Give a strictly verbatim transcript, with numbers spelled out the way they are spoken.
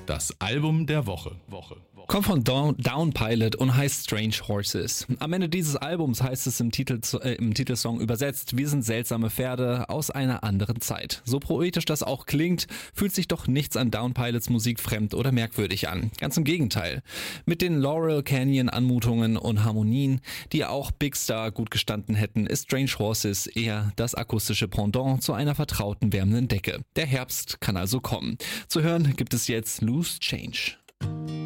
Das Album der Woche. Woche. Kommt von Down, Down Pilot und heißt Strange Horses. Am Ende dieses Albums heißt es im, Titel, äh, im Titelsong übersetzt: Wir sind seltsame Pferde aus einer anderen Zeit. So poetisch das auch klingt, fühlt sich doch nichts an Down Pilots Musik fremd oder merkwürdig an. Ganz im Gegenteil. Mit den Laurel Canyon Anmutungen und Harmonien, die auch Big Star gut gestanden hätten, ist Strange Horses eher das akustische Pendant zu einer vertrauten wärmenden Decke. Der Herbst kann also kommen. Zu hören gibt es jetzt Loose Change.